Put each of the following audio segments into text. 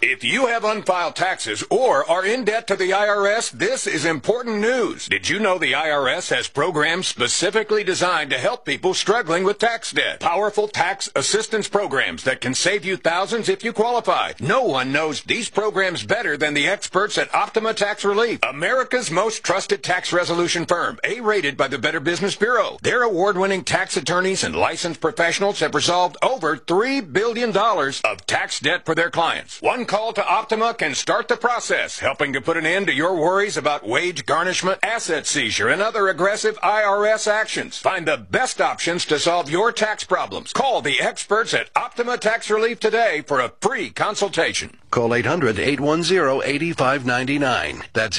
If you have unfiled taxes or are in debt to the IRS, this is important news. Did you know the IRS has programs specifically designed to help people struggling with tax debt? Powerful tax assistance programs that can save you thousands if you qualify. No one knows these programs better than the experts at Optima Tax Relief, America's most trusted tax resolution firm, A-rated by the Better Business Bureau. Their award-winning tax attorneys and licensed professionals have resolved over $3 billion of tax debt for their clients. One call to Optima can start the process, helping to put an end to your worries about wage garnishment, asset seizure, and other aggressive IRS actions. Find the best options to solve your tax problems. Call the experts at Optima Tax Relief today for a free consultation. Call 800-810-8599. That's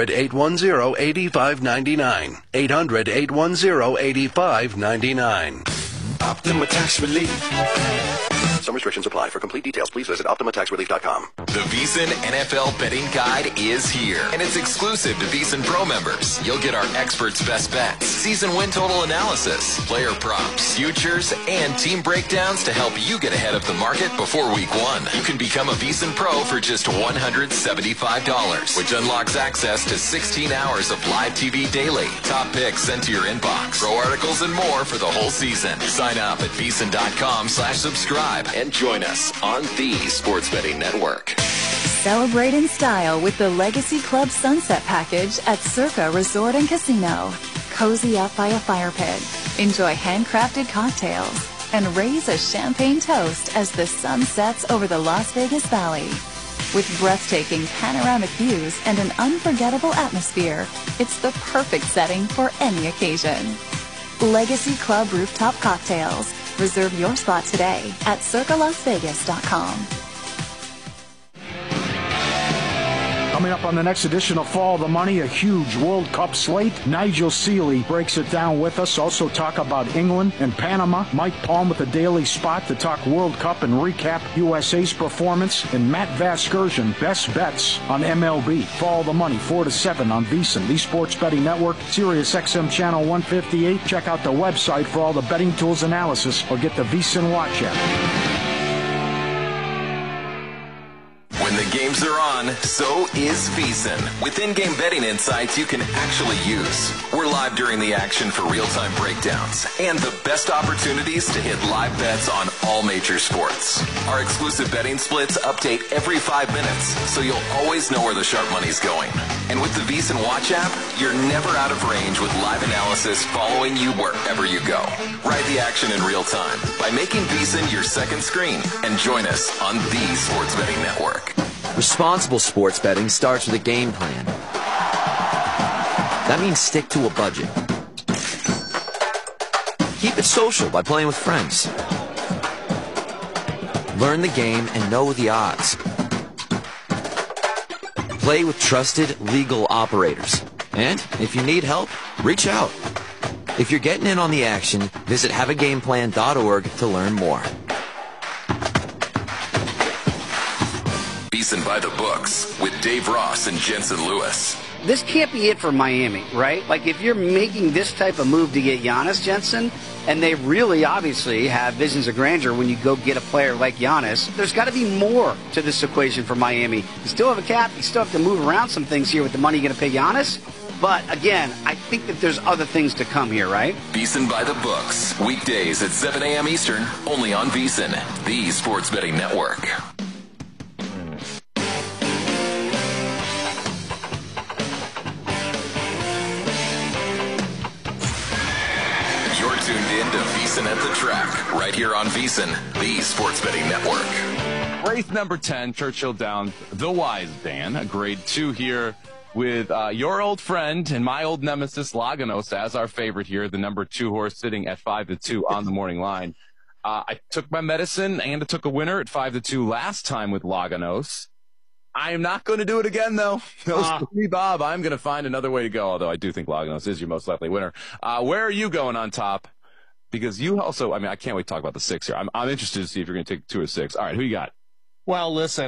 800-810-8599. 800-810-8599. Optima Tax Relief. Some restrictions apply. For complete details, please visit OptimaTaxRelief.com. The VEASAN NFL Betting Guide is here, and it's exclusive to VEASAN Pro members. You'll get our experts' best bets, season win total analysis, player props, futures, and team breakdowns to help you get ahead of the market before Week 1. You can become a VEASAN Pro for just $175, which unlocks access to 16 hours of live TV daily, top picks sent to your inbox, pro articles, and more for the whole season. Sign up at VEASAN.com/subscribe. And join us on the Sports Betting Network. Celebrate in style with the Legacy Club Sunset Package at Circa Resort and Casino. Cozy up by a fire pit, enjoy handcrafted cocktails, and raise a champagne toast as the sun sets over the Las Vegas Valley. With breathtaking panoramic views and an unforgettable atmosphere, it's the perfect setting for any occasion. Legacy Club Rooftop Cocktails. Reserve your spot today at circalasvegas.com. Coming up on the next edition of Follow the Money, a huge World Cup slate. Nigel Seeley breaks it down with us. Also talk about England and Panama. Mike Palm with a daily spot to talk World Cup and recap USA's performance. And Matt Vasgersian, best bets on MLB. Follow the Money, 4 to 7 on VEASAN, the Sports Betting Network, Sirius XM Channel 158. Check out the website for all the betting tools analysis or get the VEASAN Watch app. When the games are on, so is VEASAN. With in-game betting insights you can actually use. We're live during the action for real-time breakdowns and the best opportunities to hit live bets on all major sports. Our exclusive betting splits update every 5 minutes, so you'll always know where the sharp money's going. And with the VEASAN Watch app, you're never out of range with live analysis following you wherever you go. Ride the action in real time by making VEASAN your second screen and join us on the Sports Betting Network. Responsible sports betting starts with a game plan. That means stick to a budget. Keep it social by playing with friends. Learn the game and know the odds. Play with trusted legal operators. And if you need help, reach out. If you're getting in on the action, visit haveagameplan.org to learn more. VEASAN by the books with Dave Ross and Jensen Lewis. This can't be it for Miami, right? Like, if you're making this type of move to get Giannis, Jensen, and they really obviously have visions of grandeur when you go get a player like Giannis, there's got to be more to this equation for Miami. You still have a cap. You still have to move around some things here with the money you're going to pay Giannis. But, again, I think that there's other things to come here, right? VEASAN by the books. Weekdays at 7 a.m. Eastern, only on VEASAN, the Sports Betting Network. Tuned in to VEASAN at the Track, right here on VEASAN, the Sports Betting Network. Race number 10, Churchill Downs, the Wise Dan, a grade 2 here with your old friend and my old nemesis, Laganos, as our favorite here, the number 2 horse sitting at 5-2 on the morning line. I took my medicine and I took a winner at 5-2 last time with Laganos. I am not going to do it again, though. Me, Bob, I'm going to find another way to go, although I do think Laganos is your most likely winner. Where are you going on top? Because you also, I can't wait to talk about the 6 here. I'm interested to see if you're going to take 2 or 6. All right, who you got? Well, listen,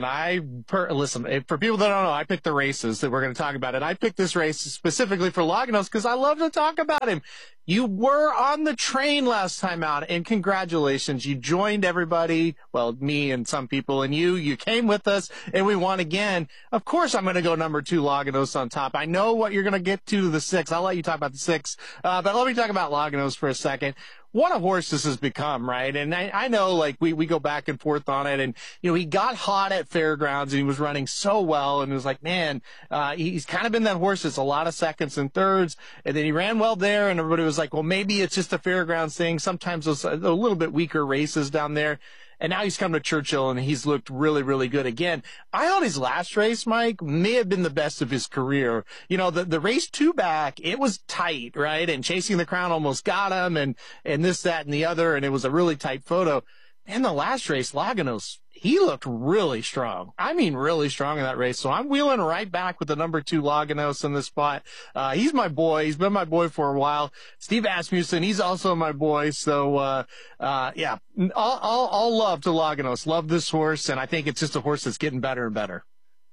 for people that don't know, I picked the races that we're going to talk about, and I picked this race specifically for Laganos because I love to talk about him. You were on the train last time out, and congratulations. You joined everybody, well, me and some people, and you came with us, and we won again. Of course, I'm going to go number 2, Laganos on top. I know what you're going to get to the 6. I'll let you talk about the 6, but let me talk about Laganos for a second. What a horse this has become, right? And I know, like, we go back and forth on it, and, you know, he got hot at Fairgrounds, and he was running so well, and it was like, man, he's kind of been that horse that's a lot of seconds and thirds, and then he ran well there, and everybody was like, well, maybe it's just a Fairgrounds thing. Sometimes those a little bit weaker races down there. And now he's come to Churchill, and he's looked really, really good again. I thought his last race, Mike, may have been the best of his career. You know, the race 2 back, it was tight, right? And Chasing the Crown almost got him, and this, that, and the other, and it was a really tight photo. And the last race, Laganos, he looked really strong. I mean, really strong in that race. So I'm wheeling right back with the number 2 Laganos in this spot. He's my boy. He's been my boy for a while. Steve Asmussen, he's also my boy. So, yeah, all love to Laganos. Love this horse. And I think it's just a horse that's getting better and better.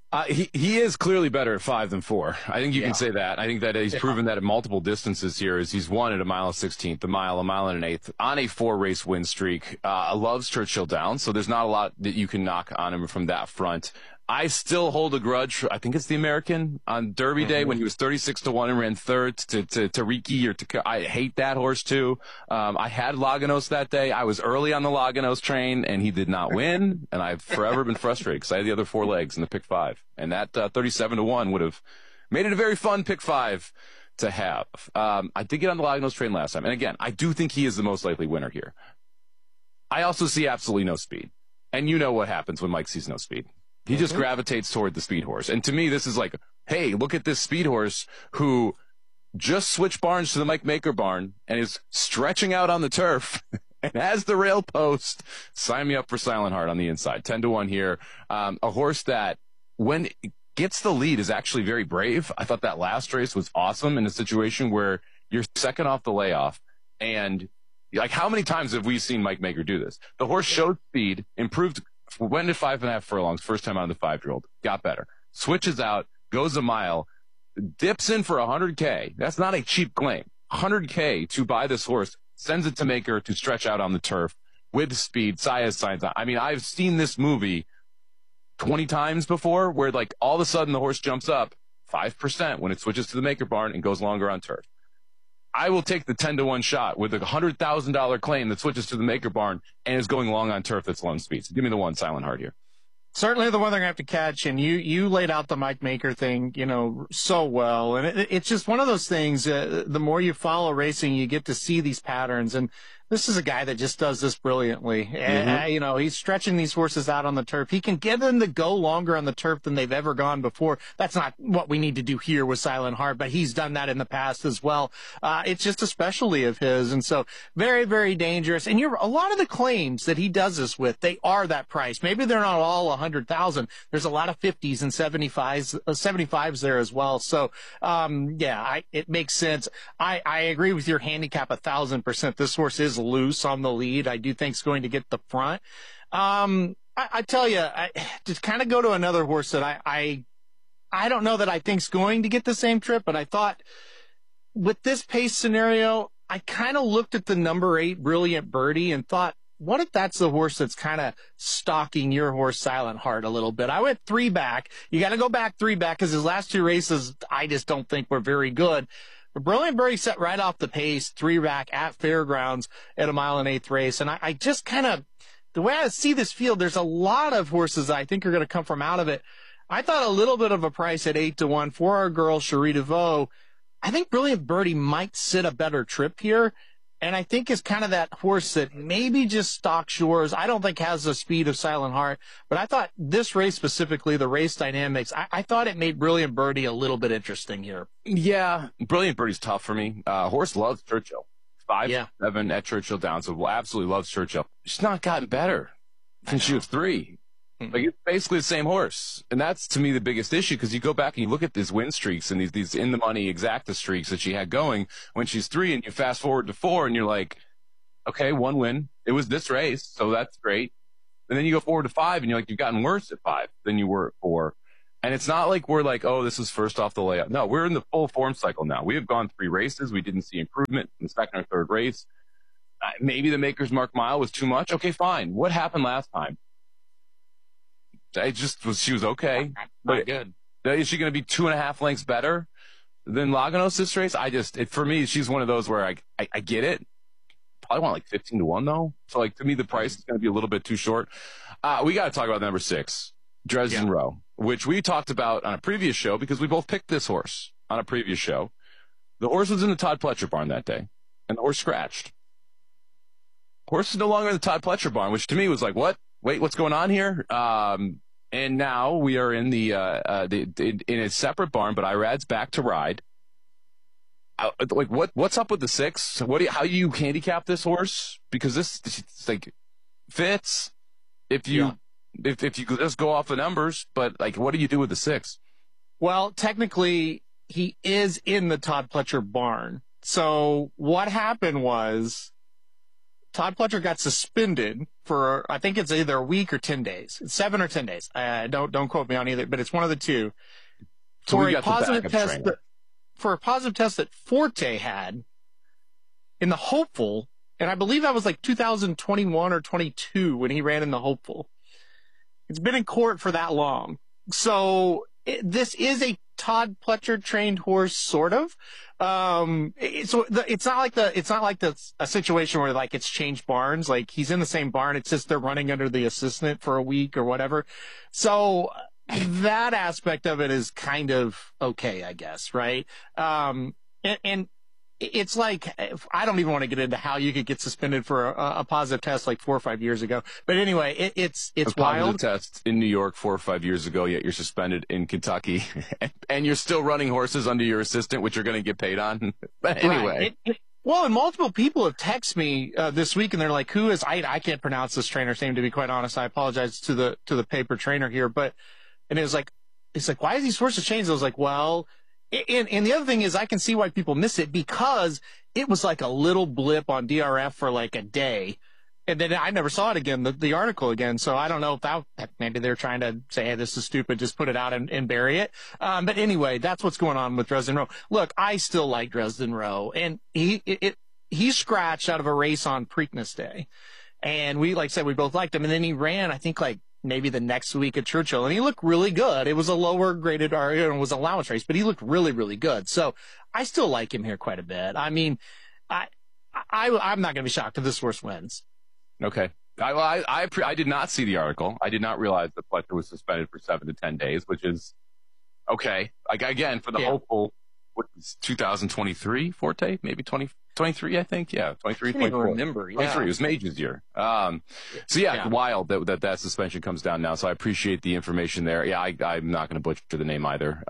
He is clearly better at 5 than 4. I think you can say that. I think that he's proven that at multiple distances here as he's won at a 1/16, a mile and an 1/8 on a 4-race win streak. Loves Churchill Downs, so there's not a lot that you can knock on him from that front. I still hold a grudge. I think it's the American on Derby Day when he was 36-1 and ran third to Tariki or I hate that horse too. I had Laganos that day. I was early on the Laganos train and he did not win. And I've forever been frustrated because I had the other 4 legs in the pick 5. And that 37-1 would have made it a very fun pick 5 to have. I did get on the Laganos train last time. And again, I do think he is the most likely winner here. I also see absolutely no speed. And you know what happens when Mike sees no speed. He just gravitates toward the speed horse. And to me, this is like, hey, look at this speed horse who just switched barns to the Mike Maker barn and is stretching out on the turf and has the rail post. Sign me up for Silent Heart on the inside. 10-1 here. A horse that, when it gets the lead, is actually very brave. I thought that last race was awesome in a situation where you're second off the layoff. And, like, how many times have we seen Mike Maker do this? The horse showed speed, improved, went at 5.5 furlongs, first time on the 5-year-old, got better, switches out, goes a mile, dips in for $100K. That's not a cheap claim. $100K to buy this horse, sends it to Maker to stretch out on the turf with speed. Saez signs on. I mean, I've seen this movie 20 times before where, like, all of a sudden the horse jumps up 5% when it switches to the Maker barn and goes longer on turf. I will take the 10-1 shot with a $100,000 claim that switches to the Maker barn and is going long on turf that's low speed. So give me the 1, Silent Heart here. Certainly the one they're going to have to catch, and you laid out the Mike Maker thing, you know, so well. And it's just one of those things, the more you follow racing, you get to see these patterns. And this is a guy that just does this brilliantly. And, you know, he's stretching these horses out on the turf. He can get them to go longer on the turf than they've ever gone before. That's not what we need to do here with Silent Heart, but he's done that in the past as well. It's just a specialty of his. And so very, very dangerous. And a lot of the claims that he does this with, they are that price. Maybe they're not all 100,000. There's a lot of 50s and 75s there as well. So, it makes sense. I agree with your handicap 1,000%. This horse is loose on the lead. I do think it's going to get the front. I tell you, to kind of go to another horse that I don't know that I think's going to get the same trip, but I thought with this pace scenario, I kind of looked at the number 8 Brilliant Birdie and thought, what if that's the horse that's kind of stalking your horse Silent Heart a little bit? I went 3 back. You got to go back 3 back because his last 2 races, I just don't think were very good. But Brilliant Birdie set right off the pace, 3 back at Fairgrounds at a 1.8 race. And I just kind of, the way I see this field, there's a lot of horses I think are going to come from out of it. I thought a little bit of a price at 8-1 for our girl, Cherie DeVoe. I think Brilliant Birdie might sit a better trip here. And I think is kind of that horse that maybe just stalks yours. I don't think has the speed of Silent Heart, but I thought this race specifically, the race dynamics, I thought it made Brilliant Birdie a little bit interesting here. Yeah, Brilliant Birdie's tough for me. Horse loves Churchill. 5-7 at Churchill Downs, so absolutely loves Churchill. She's not gotten better since she was 3. Like, it's basically the same horse. And that's, to me, the biggest issue, because you go back and you look at these win streaks and these in-the-money exacta streaks that she had going when she's 3, and you fast forward to 4, and you're like, okay, 1 win. It was this race, so that's great. And then you go forward to 5, and you're like, you've gotten worse at 5 than you were at 4. And it's not like we're like, oh, this is first off the layup. No, we're in the full form cycle now. We have gone 3 races. We didn't see improvement in the second or third race. Maybe the Maker's Mark mile was too much. Okay, fine. What happened last time? She was okay. Not good. Is she going to be 2.5 lengths better than Laganos this race? For me, she's one of those where I get it. Probably want like 15-1 though. So like to me, the price is going to be a little bit too short. We got to talk about number 6, Dresden Row, which we talked about on a previous show because we both picked this horse on a previous show. The horse was in the Todd Pletcher barn that day, and the horse scratched. Horse is no longer in the Todd Pletcher barn, which to me was like, what? Wait, what's going on here? And now we are in in a separate barn, but Irad's back to ride. Like what's up with the 6? How do you handicap this horse? Because this like fits if you just go off the numbers, but like what do you do with the 6? Well, technically he is in the Todd Pletcher barn. So what happened was Todd Pletcher got suspended for, I think it's either a week or 10 days. It's 7 or 10 days. Don't quote me on either, but it's one of the two. So for we a got positive test for a positive test that Forte had in the Hopeful, and I believe that was like 2021 or 22 when he ran in the Hopeful. It's been in court for that long. So this is a Todd Pletcher trained horse, sort of. It's not like a situation where like it's changed barns. Like he's in the same barn. It's just they're running under the assistant for a week or whatever. So that aspect of it is kind of okay, I guess. Right. And it's like, I don't even want to get into how you could get suspended for a positive test like 4 or 5 years ago. But anyway, it's wild. Positive test in New York 4 or 5 years ago, yet you're suspended in Kentucky, and you're still running horses under your assistant, which you're going to get paid on. But anyway. Right. Well, and multiple people have texted me this week, and they're like, "Who is?" I can't pronounce this trainer's name, to be quite honest. I apologize to the paper trainer here, and it's like, why is these horses changed? I was like, well. And the other thing is I can see why people miss it because it was like a little blip on DRF for like a day. And then I never saw it again, the article again. So I don't know if that maybe they're trying to say, hey, this is stupid, just put it out and bury it. But anyway, that's what's going on with Dresden Row. Look, I still like Dresden Row, and he scratched out of a race on Preakness Day. And we, like I said, we both liked him. And then he ran, I think, like maybe the next week at Churchill, and he looked really good. It was a lower graded, or it was an allowance race, but he looked really, really good. So I still like him here quite a bit. I mean, I'm not going to be shocked if this horse wins. Okay. I did not see the article. I did not realize that Pletcher was suspended for 7 to 10 days, which is okay. Like again, for the hopeful, what is 2023 Forte? Maybe 2023, I think. Yeah, 23, I can't even remember. 23. It was Mage's year. Wild that suspension comes down now. So I appreciate the information there. Yeah, I'm not going to butcher the name either.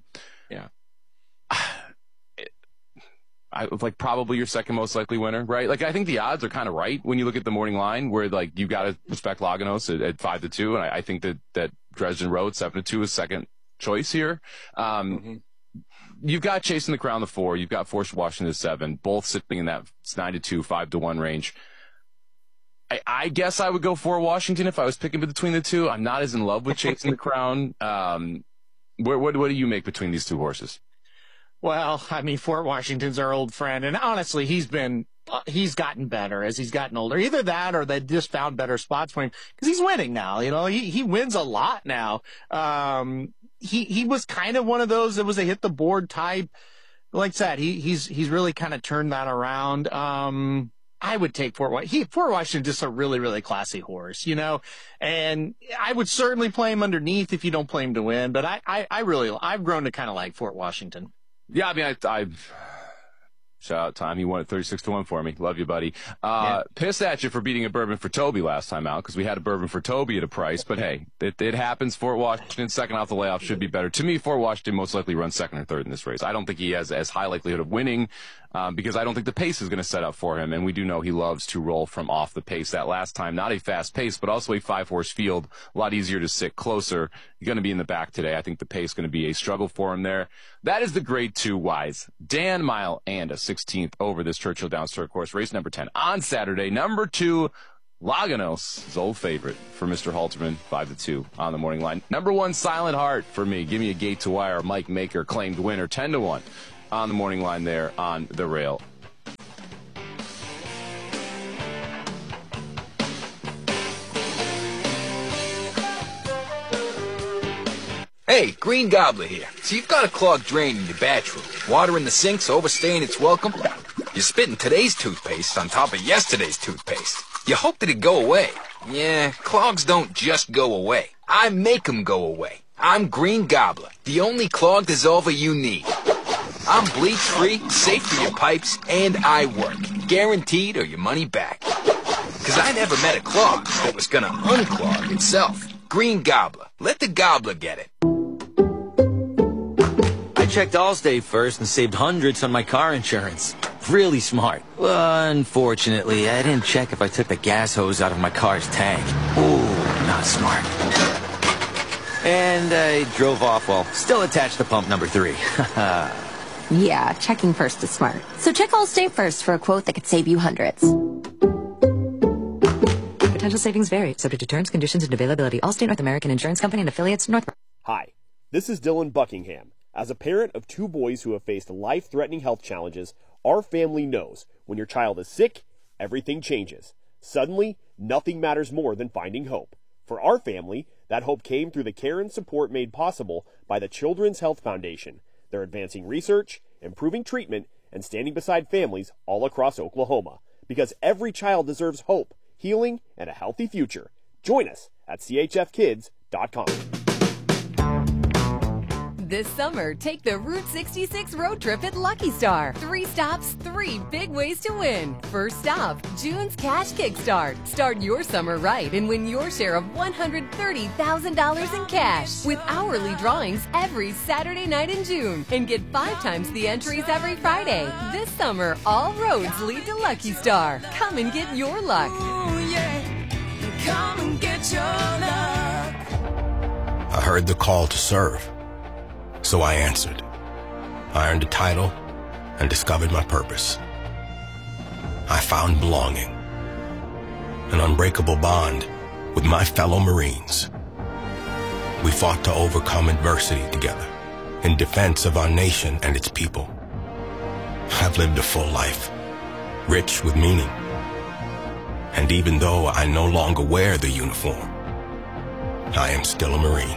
I like probably your second most likely winner, right? Like I think the odds are kind of right when you look at the morning line, where like you got to respect Laganos at 5-2, and I think that Dresden Row at 7-2 is second choice here. You've got Chasing the Crown the 4. You've got Force Washington the 7, both sitting in that 9-2, 5-1 range. I guess I would go for Washington if I was picking between the two. I'm not as in love with Chasing the Crown. What do you make between these two horses? Well, I mean, Fort Washington's our old friend, and honestly, he's gotten better as he's gotten older. Either that, or they just found better spots for him because he's winning now. You know, he wins a lot now. He was kind of one of those that was a hit the board type. Like I said, he's really kind of turned that around. I would take Fort Washington. Fort Washington just a really, really classy horse, you know, and I would certainly play him underneath if you don't play him to win. But I've grown to kind of like Fort Washington. Yeah, I mean, I've shout out Tom. He won at 36-1 for me. Love you, buddy. Pissed at you for beating a bourbon for Toby last time out because we had a bourbon for Toby at a price. But hey, it happens. Fort Washington, second off the layoff, should be better. To me, Fort Washington most likely runs second or third in this race. I don't think he has as high likelihood of winning because I don't think the pace is going to set up for him. And we do know he loves to roll from off the pace. That last time, not a fast pace, but also a 5-horse field. A lot easier to sit closer. You're going to be in the back today. I think the pace is going to be a struggle for him there. That is the grade 2 Wise. Dan Mile and a 16th over this Churchill Downs Turf Course, race number 10 on Saturday. Number 2, Laganos, his old favorite, for Mr. Halterman, 5-2 on the morning line. Number 1, Silent Heart for me. Give me a gate to wire. Mike Maker, claimed winner, 10-1 on the morning line there on the rail. Hey, Green Gobbler here. So you've got a clogged drain in your bathroom. Water in the sink's overstaying its welcome. You're spitting today's toothpaste on top of yesterday's toothpaste. You hope that it go away. Yeah, clogs don't just go away. I make them go away. I'm Green Gobbler, the only clog dissolver you need. I'm bleach-free, safe for your pipes, and I work. Guaranteed or your money back. Because I never met a clog that was gonna unclog itself. Green Gobbler. Let the gobbler get it. I checked Allstate first and saved hundreds on my car insurance. Really smart. Unfortunately, I didn't check if I took the gas hose out of my car's tank. Ooh, not smart. And I drove off while still attached to pump number 3. Yeah, checking first is smart. So check Allstate first for a quote that could save you hundreds. Potential savings vary, subject to terms, conditions, and availability. Allstate North American Insurance Company and affiliates, North. Hi, this is Dylan Buckingham. As a parent of 2 boys who have faced life-threatening health challenges, our family knows when your child is sick, everything changes. Suddenly, nothing matters more than finding hope. For our family, that hope came through the care and support made possible by the Children's Health Foundation. They're advancing research, improving treatment, and standing beside families all across Oklahoma. Because every child deserves hope, healing, and a healthy future. Join us at chfkids.com. This summer, take the Route 66 road trip at Lucky Star. 3 stops, 3 big ways to win. First stop, June's Cash Kickstart. Start your summer right and win your share of $130,000 in cash with hourly drawings every Saturday night in June. And get 5 times the entries every Friday. This summer, all roads lead to Lucky Star. Come and get your luck. Ooh, yeah. Come and get your luck. I heard the call to serve. So I answered. I earned a title and discovered my purpose. I found belonging, an unbreakable bond with my fellow Marines. We fought to overcome adversity together in defense of our nation and its people. I've lived a full life, rich with meaning. And even though I no longer wear the uniform, I am still a Marine.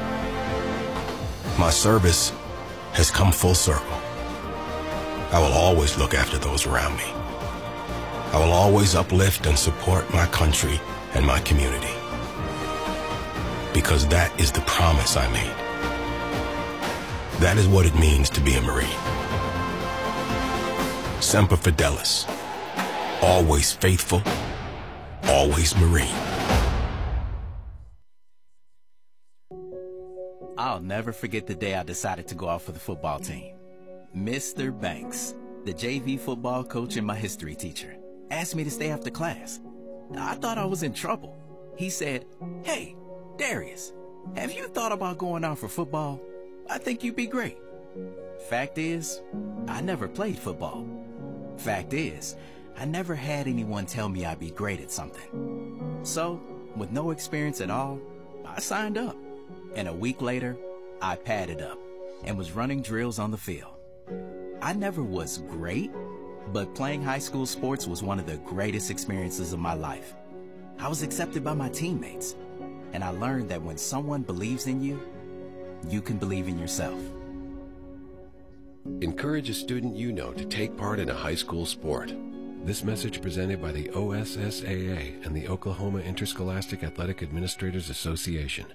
My service has come full circle. I will always look after those around me. I will always uplift and support my country and my community. Because that is the promise I made. That is what it means to be a Marine. Semper Fidelis. Always faithful, always Marine. I'll never forget the day I decided to go out for the football team. Mr. Banks, the JV football coach and my history teacher, asked me to stay after class. I thought I was in trouble. He said, "Hey, Darius, have you thought about going out for football? I think you'd be great." Fact is, I never played football. Fact is, I never had anyone tell me I'd be great at something. So, with no experience at all, I signed up. And a week later, I padded up and was running drills on the field. I never was great, but playing high school sports was one of the greatest experiences of my life. I was accepted by my teammates, and I learned that when someone believes in you, you can believe in yourself. Encourage a student you know to take part in a high school sport. This message presented by the OSSAA and the Oklahoma Interscholastic Athletic Administrators Association.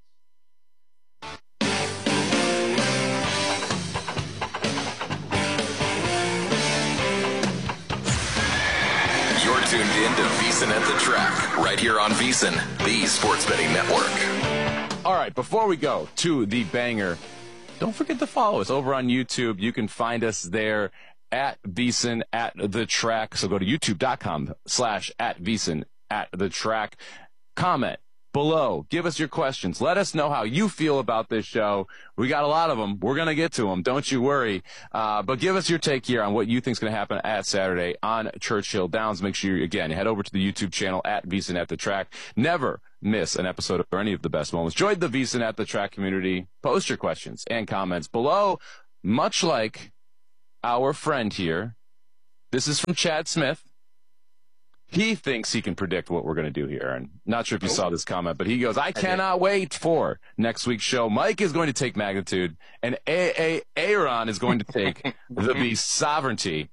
You're tuned in to VEASAN at the Track, right here on VEASAN, the Sports Betting Network. All right, before we go to the banger, don't forget to follow us over on YouTube. You can find us there at VEASAN at the Track. So go to youtube.com/@VEASAN at the Track. Comment, below. Give us your questions. Let us know how you feel about this show. We got a lot of them. We're going to get to them. Don't you worry. But give us your take here on what you think is going to happen at Saturday on Churchill Downs. Make sure, again, you head over to the YouTube channel at VSiN at the Track. Never miss an episode of any of the best moments. Join the VSiN at the Track community. Post your questions and comments below, much like our friend here. This is from Chad Smith. He thinks he can predict what we're going to do here. And not sure if you saw this comment, but he goes, I cannot wait for next week's show. Mike is going to take Magnitude, and Aaron is going to take the Beast Sovereignty.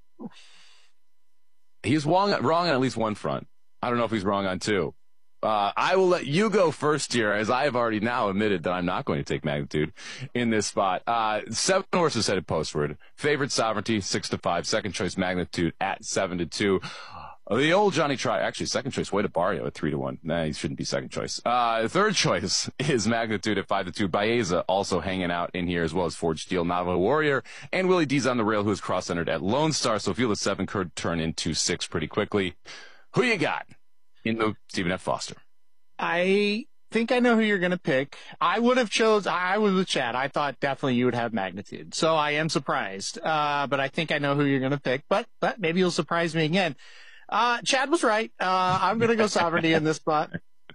He's wrong on at least one front. I don't know if he's wrong on two. I will let you go first here, as I have already now admitted that I'm not going to take Magnitude in this spot. 7 horses headed postward. Favorite Sovereignty, 6-5. Second choice Magnitude at 7-2. The old Johnny Try, actually, second choice, Way to Barrio at 3-1. Nah, he shouldn't be second choice. Third choice is Magnitude at 5-2. Baeza also hanging out in here, as well as Forge Steel, Navajo Warrior, and Willie D's on the rail, who is cross-centered at Lone Star. So Field of 7 could turn into 6 pretty quickly. Who you got in the Stephen F. Foster? I think I know who you're going to pick. I was with Chad. I thought definitely you would have Magnitude. So I am surprised. But I think I know who you're going to pick. But maybe you'll surprise me again. Chad was right. I'm going to go Sovereignty in this spot.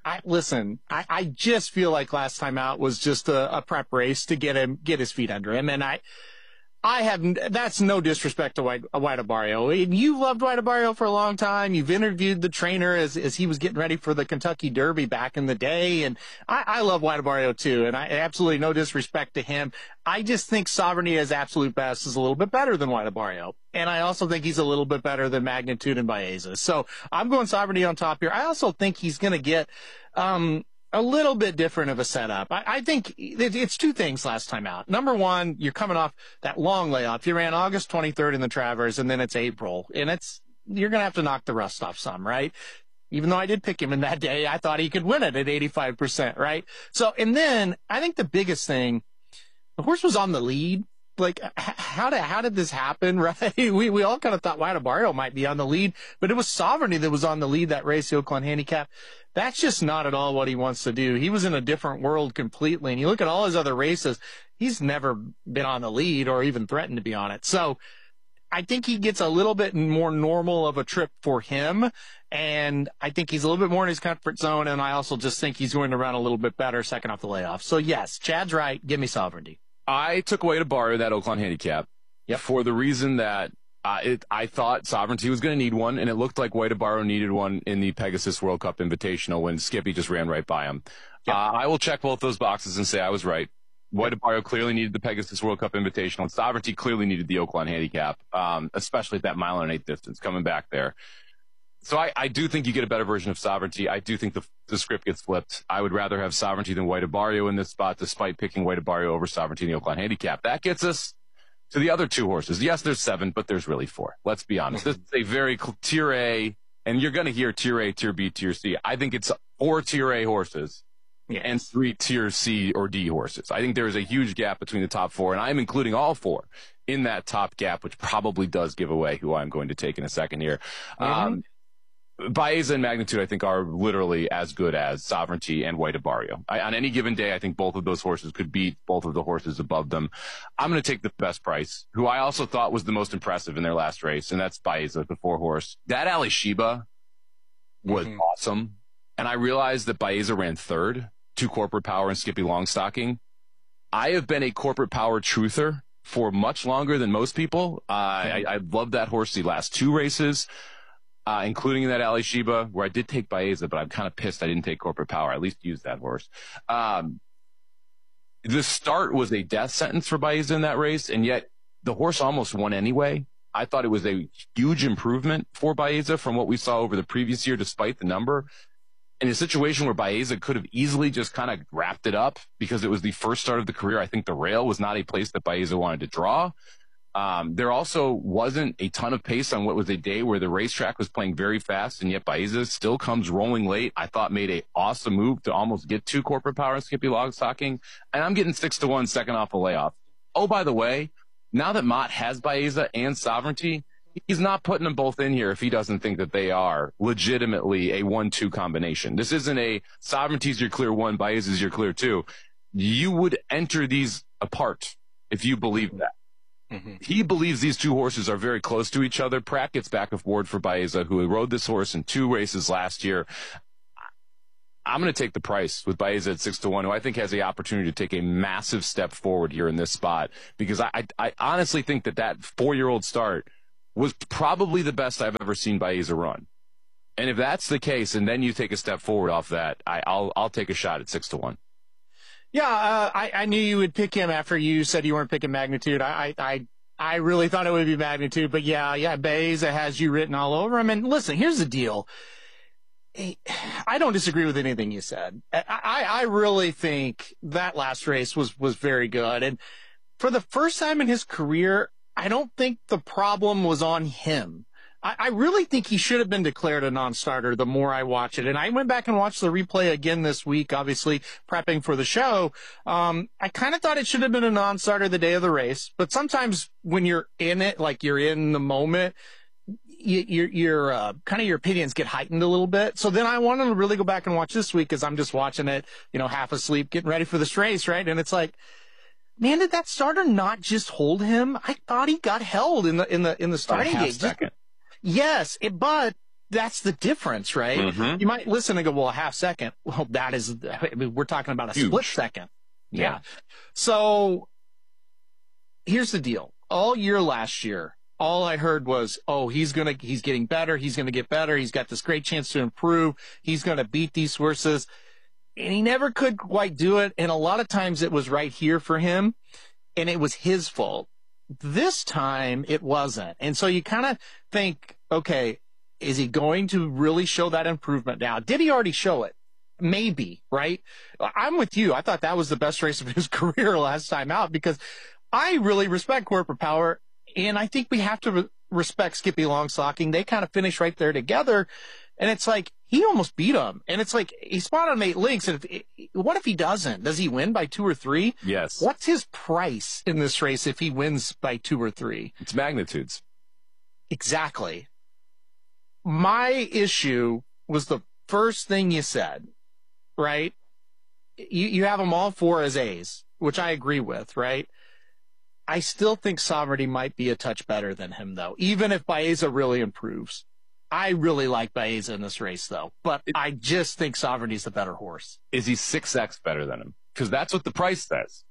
I just feel like last time out was just a prep race to get his feet under him. And that's no disrespect to White Barrio. You loved White Barrio for a long time. You've interviewed the trainer as he was getting ready for the Kentucky Derby back in the day. And I love White Barrio too. And I absolutely no disrespect to him. I just think Sovereignty as absolute best is a little bit better than White Barrio. And I also think he's a little bit better than Magnitude and Baeza. So I'm going Sovereignty on top here. I also think he's going to get, a little bit different of a setup. I think it's two things last time out. Number one, you're coming off that long layoff. You ran August 23rd in the Travers, and then it's April. And you're going to have to knock the rust off some, right? Even though I did pick him in that day, I thought he could win it at 85%, right? So, and then I think the biggest thing, the horse was on the lead. Like, how did this happen, right? We all kind of thought White Barrio might be on the lead, but it was Sovereignty that was on the lead that race, the Oakland Handicap. That's just not at all what he wants to do. He was in a different world completely. And you look at all his other races, he's never been on the lead or even threatened to be on it. So I think he gets a little bit more normal of a trip for him. And I think he's a little bit more in his comfort zone. And I also just think he's going to run a little bit better second off the layoff. So yes, Chad's right. Give me Sovereignty. I took away to Barrio that Oakland Handicap for the reason that I thought Sovereignty was going to need one, and it looked like White Barrio needed one in the Pegasus World Cup Invitational when Skippy just ran right by him. Yep. I will check both those boxes and say I was right. White Barrio clearly needed the Pegasus World Cup Invitational, and Sovereignty clearly needed the Oakland Handicap, especially at that 1.8 distance coming back there. So I do think you get a better version of Sovereignty. I do think the script gets flipped. I would rather have Sovereignty than White Barrio in this spot, despite picking White Barrio over Sovereignty in the Oakland Handicap. That gets us to the other 2 horses. Yes, there's 7, but there's really 4. Let's be honest. This is a very Tier A, and you're going to hear Tier A, Tier B, Tier C. I think it's 4 Tier A horses and 3 Tier C or D horses. I think there is a huge gap between the top 4, and I'm including all 4 in that top gap, which probably does give away who I'm going to take in a second here. Baeza and Magnitude, I think, are literally as good as Sovereignty and White Barrio. On any given day, I think both of those horses could beat both of the horses above them. I'm going to take the best price, who I also thought was the most impressive in their last race, and that's Baeza, the 4-horse. That Ali Sheba was awesome, and I realized that Baeza ran 3rd to Corporate Power and Skippy Longstocking. I have been a Corporate Power truther for much longer than most people. I loved that horse the last 2 races. Including that Ali Sheba, where I did take Baeza, but I'm kind of pissed I didn't take Corporate Power. I at least used that horse. The start was a death sentence for Baeza in that race, and yet the horse almost won anyway. I thought it was a huge improvement for Baeza from what we saw over the previous year, despite the number. In a situation where Baeza could have easily just kind of wrapped it up because it was the first start of the career, I think the rail was not a place that Baeza wanted to draw. There also wasn't a ton of pace on what was a day where the racetrack was playing very fast, and yet Baeza still comes rolling late. I thought made a awesome move to almost get to Corporate Power and Skippy Longstocking, and I'm getting 6-1 second off the layoff. Oh, by the way, now that Mott has Baeza and Sovereignty, He's not putting them both in here if he doesn't think that they are legitimately a 1-2 combination. This isn't a Sovereignty's your clear 1, Baeza's your clear 2. You would enter these apart if you believe that. Mm-hmm. He believes these two horses are very close to each other. Pratt gets back aboard for Baeza, who rode this horse in 2 races last year. I'm going to take the price with Baeza at 6-1, who I think has the opportunity to take a massive step forward here in this spot, because I honestly think that 4-year-old start was probably the best I've ever seen Baeza run. And if that's the case, and then you take a step forward off that, I'll take a shot at 6-1. Yeah, I knew you would pick him after you said you weren't picking Magnitude. I really thought it would be Magnitude, but yeah, Baeza has you written all over him. And listen, here's the deal. I don't disagree with anything you said. I really think that last race was very good. And for the first time in his career, I don't think the problem was on him. I really think he should have been declared a non-starter the more I watch it. And I went back and watched the replay again this week, obviously prepping for the show. I kind of thought it should have been a non-starter the day of the race. But sometimes when you're in it, like you're in the moment, your kind of your opinions get heightened a little bit. So then I wanted to really go back and watch this week because I'm just watching it, half asleep, getting ready for this race, right? And it's like, man, did that starter not just hold him? I thought he got held in the starting gate. Yes, but that's the difference, right? Mm-hmm. You might listen and go, well, a half second. Well, we're talking about a split second. Yeah. So here's the deal. All year last year, all I heard was, he's getting better. He's going to get better. He's got this great chance to improve. He's going to beat these horses. And he never could quite do it. And a lot of times it was right here for him, and it was his fault. This time it wasn't. And so you kind of think, okay, is he going to really show that improvement now? Did he already show it? Maybe, right? I'm with you. I thought that was the best race of his career last time out because I really respect Corporate Power, and I think we have to respect Skippy Longstocking. They kind of finished right there together, and it's like he almost beat him. And it's like he spotted him 8 lengths, and what if he doesn't? Does he win by 2 or 3? Yes. What's his price in this race if he wins by 2 or 3? It's Magnitudes. Exactly. My issue was the first thing you said, right? You have them all 4 as A's, which I agree with, right? I still think Sovereignty might be a touch better than him, though, even if Baeza really improves. I really like Baeza in this race, though, but I just think Sovereignty's the better horse. Is he 6X better than him? Because that's what the price says.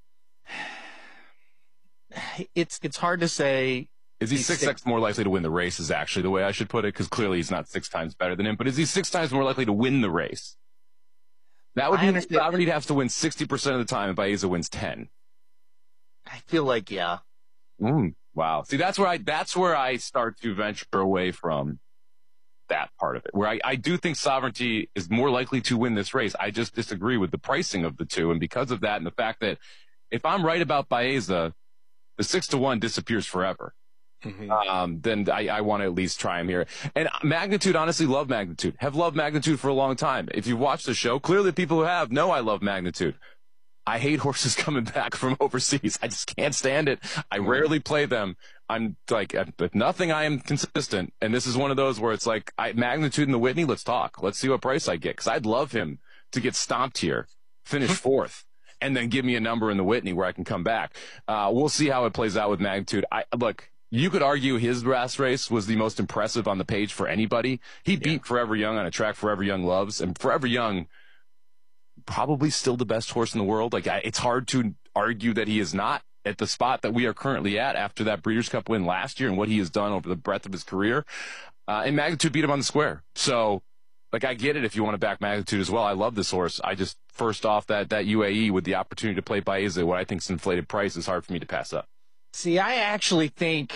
It's hard to say. Is he 6X more likely to win the race is actually the way I should put it, because clearly he's not 6 times better than him, but is he 6 times more likely to win the race? That would mean Sovereignty has to win 60% of the time and Baeza wins 10. I feel like, yeah. Wow. See, that's where I start to venture away from that part of it, where I do think Sovereignty is more likely to win this race. I just disagree with the pricing of the two. And because of that and the fact that if I'm right about Baeza, the 6-1 disappears forever. Mm-hmm. Then I want to at least try him here. And Magnitude, honestly, love Magnitude. Have loved Magnitude for a long time. If you've watched the show, clearly people who have know I love Magnitude. I hate horses coming back from overseas. I just can't stand it. I rarely play them. I'm like, if nothing, I am consistent. And this is one of those where it's like, Magnitude in the Whitney, let's talk. Let's see what price I get. Because I'd love him to get stomped here, finish 4th, and then give me a number in the Whitney where I can come back. We'll see how it plays out with Magnitude. Look, you could argue his last race was the most impressive on the page for anybody. He beat Forever Young on a track Forever Young loves, and Forever Young, probably still the best horse in the world. Like, it's hard to argue that he is not at the spot that we are currently at after that Breeders' Cup win last year and what he has done over the breadth of his career. And Magnitude beat him on the square. So, like, I get it if you want to back Magnitude as well. I love this horse. I just, first off, that UAE with the opportunity to play Baeza, what I think is inflated price, is hard for me to pass up. See, I actually think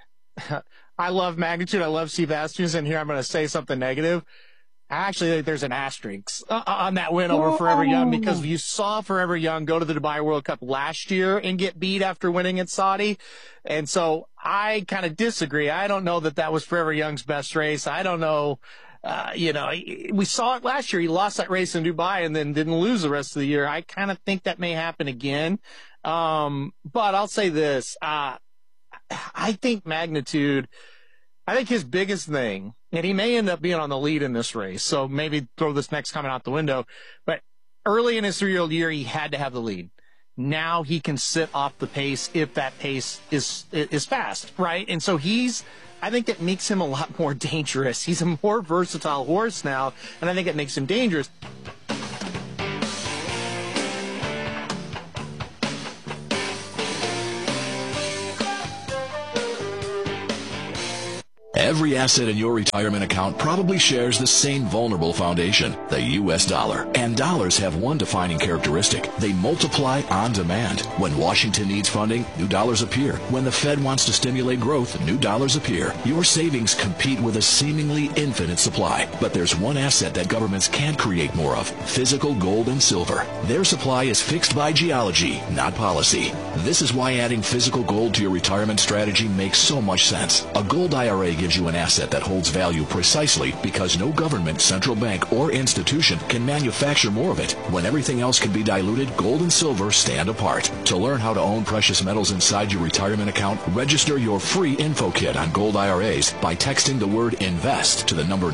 I love Magnitude. I love Steve Asmussen, and here I'm going to say something negative. I actually think there's an asterisk on that win over Forever Young, because you saw Forever Young go to the Dubai World Cup last year and get beat after winning at Saudi. And so I kind of disagree. I don't know that was Forever Young's best race. I don't know. We saw it last year. He lost that race in Dubai and then didn't lose the rest of the year. I kind of think that may happen again. But I'll say this. I think Magnitude, I think his biggest thing, and he may end up being on the lead in this race, so maybe throw this next comment out the window, but early in his 3-year-old year, he had to have the lead. Now he can sit off the pace if that pace is fast, right? And so I think it makes him a lot more dangerous. He's a more versatile horse now, and I think it makes him dangerous. Every asset in your retirement account probably shares the same vulnerable foundation, the U.S. dollar. And dollars have one defining characteristic. They multiply on demand. When Washington needs funding, new dollars appear. When the Fed wants to stimulate growth, new dollars appear. Your savings compete with a seemingly infinite supply. But there's one asset that governments can't create more of: physical gold and silver. Their supply is fixed by geology, not policy. This is why adding physical gold to your retirement strategy makes so much sense. A gold IRA gives you an asset that holds value precisely because no government, central bank, or institution can manufacture more of it. When everything else can be diluted, gold and silver stand apart. To learn how to own precious metals inside your retirement account, register your free info kit on gold IRAs by texting the word INVEST to the number